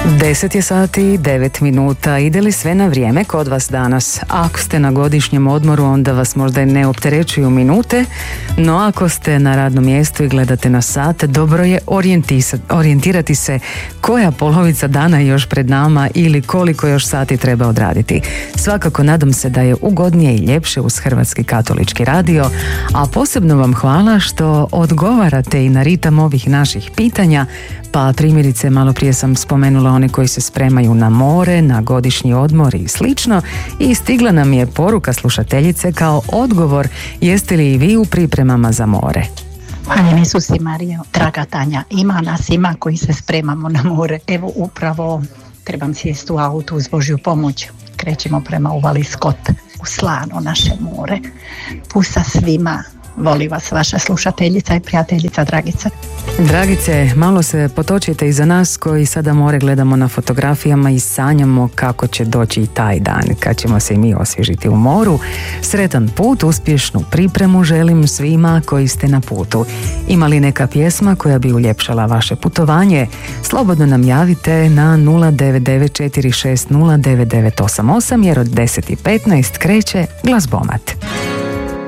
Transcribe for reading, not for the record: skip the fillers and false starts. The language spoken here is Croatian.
10 je sati i 9 minuta. Ide li sve na vrijeme kod vas danas? Ako ste na godišnjem odmoru, onda vas možda i ne opterećuju minute, no ako ste na radnom mjestu i gledate na sat, dobro je orijentirati se koja polovica dana je još pred nama ili koliko još sati treba odraditi. Svakako nadam se da je ugodnije i ljepše uz Hrvatski katolički radio, a posebno vam hvala što odgovarate i na ritam ovih naših pitanja. Pa primjerice, malo prije sam spomenula one koji se spremaju na more, na godišnji odmor i slično, i stigla nam je poruka slušateljice kao odgovor: jeste li i vi u pripremama za more? Hvala Isus i Marijo. Draga Tanja, ima nas ima koji se spremamo na more. Evo upravo trebam sjesti u auto uz Božju pomoć. Krećemo prema uvali Skot, u slano naše more. Pusa svima. Voli vas vaša slušateljica i prijateljica Dragica. Dragice, malo se potočite iza nas koji sada more gledamo na fotografijama i sanjamo kako će doći i taj dan kad ćemo se i mi osvježiti u moru. Sretan put, uspješnu pripremu želim svima koji ste na putu. Ima li neka pjesma koja bi uljepšala vaše putovanje? Slobodno nam javite na 099 460 9988 jer od 10:15 kreće Glazbomat.